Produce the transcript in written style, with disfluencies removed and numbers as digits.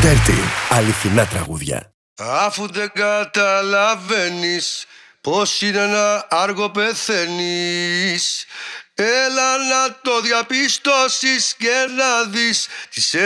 Dirty. Αληθινά τραγούδια. Αφού δεν καταλαβαίνεις πως είναι να άργο πεθαίνεις, έλα να το διαπιστώσεις και να δεις τις